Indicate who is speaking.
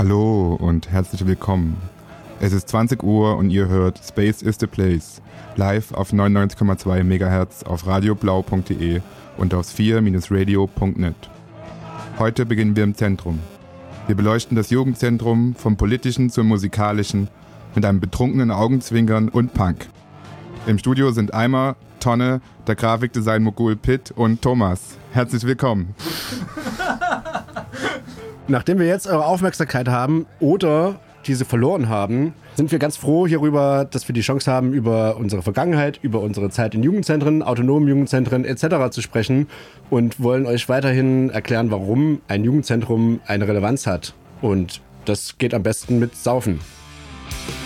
Speaker 1: Hallo und herzlich willkommen. Es ist 20 Uhr und ihr hört Space is the Place, live auf 99,2 MHz auf radioblau.de und auf sphere-radio.net. Heute beginnen wir im Zentrum. Wir beleuchten das Jugendzentrum vom Politischen zum Musikalischen mit einem betrunkenen Augenzwinkern und Punk. Im Studio sind Eimer, Tonne, der Grafikdesign-Mogul Pitt und Thomas. Herzlich willkommen.
Speaker 2: Nachdem wir jetzt eure Aufmerksamkeit haben oder diese verloren haben, sind wir ganz froh hierüber, dass wir die Chance haben, über unsere Vergangenheit, über unsere Zeit in Jugendzentren, autonomen Jugendzentren etc. zu sprechen und wollen euch weiterhin erklären, warum ein Jugendzentrum eine Relevanz hat. Und das geht am besten mit Saufen.